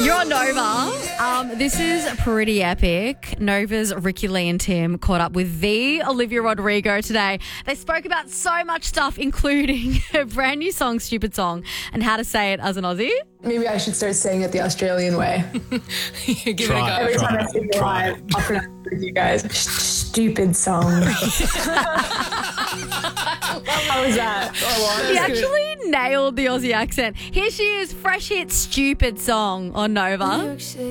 You're on Nova. This is pretty epic. Nova's Ricky Lee and Tim caught up with the Olivia Rodrigo today. They spoke about so much stuff, including her brand new song, Stupid Song, and how to say it as an Aussie. Maybe I should start saying it the Australian way. Give it a go. Every time I sing live, I'll pronounce it with you guys. Stupid song. How was that? He actually nailed the Aussie accent. Here she is, fresh hit Stupid Song on Nova.